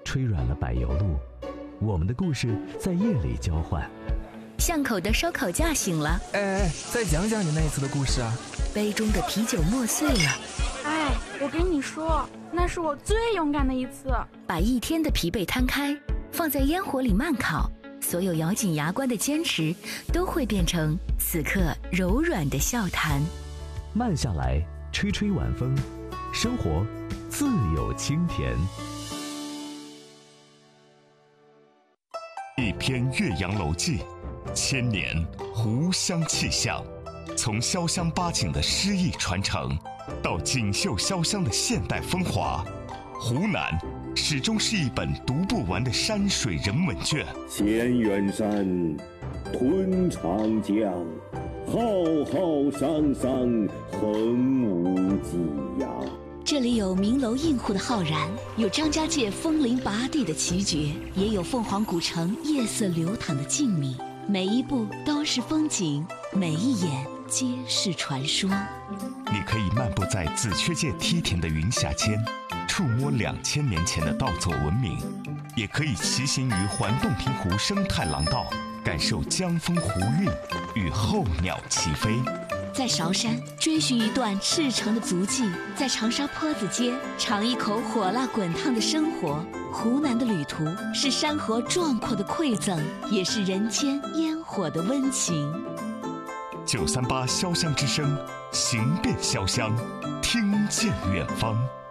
吹软了柏油路，我们的故事在夜里交换。 巷口的烧烤架醒了， 哎，再讲讲你那一次的故事啊。 杯中的啤酒磨碎了， 哎，我跟你说，那是我最勇敢的一次。 把一天的疲惫摊开，放在烟火里慢烤，所有咬紧牙关的坚持都会变成此刻柔软的笑谈。 慢下来，吹吹晚风，生活自有清甜。 一篇《岳阳楼记》，千年湖湘气象，从潇湘八景的诗意传承，到锦绣潇湘的现代风华，湖南始终是一本读不完的山水人文卷。 千远山，吞长江，浩浩汤汤，横无际呀。 这里有名楼映户的浩然，有张家界枫林拔地的奇绝，也有凤凰古城夜色流淌的静谧。每一步都是风景，每一眼皆是传说。 你可以漫步在紫雀界梯田的云霞间，触摸2000年前的稻作文明，也可以骑行于环洞庭湖生态廊道，感受江风湖韵与候鸟齐飞。 在韶山追寻一段赤诚的足迹，在长沙坡子街尝一口火辣滚烫的生活。湖南的旅途是山河壮阔的馈赠，也是人间烟火的温情。 938潇湘之声，行遍潇湘，听见远方。